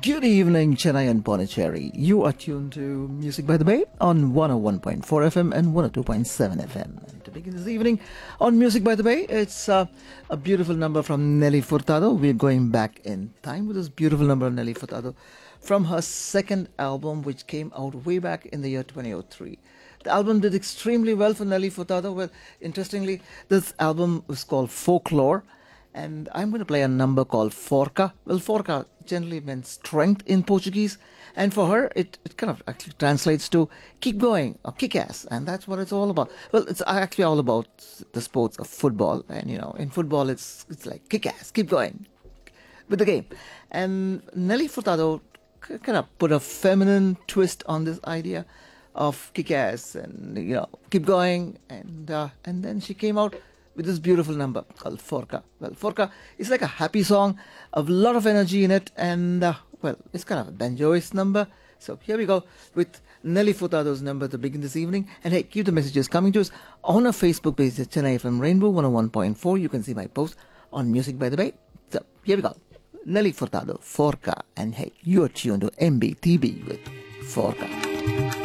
Good evening, Chennai and Pondicherry. You are tuned to Music by the Bay on 101.4 FM and 102.7 FM. And to begin this evening on Music by the Bay, it's a beautiful number from Nelly Furtado. We're going back in time with this beautiful number of Nelly Furtado from her second album, which came out way back in the year 2003. The album did extremely well for Nelly Furtado. Well, interestingly, this album was called Folklore. And I'm going to play a number called Forca. Well, Forca generally means strength in Portuguese. And for her, it kind of actually translates to keep going or kick ass. And that's what it's all about. Well, it's actually all about the sports of football. And, you know, in football, it's like kick ass, keep going with the game. And Nelly Furtado kind of put a feminine twist on this idea of kick ass and, you know, keep going. And then she came out with this beautiful number called Forca. Well, Forca is like a happy song, a lot of energy in it, and well, it's kind of a banjoist number. So here we go with Nelly Furtado's number to begin this evening. And hey, keep the messages coming to us on our Facebook page at Chennai FM Rainbow 101.4. You can see my post on Music by the Bay. So here we go. Nelly Furtado, Forca. And hey, you're tuned to MBTB with Forca.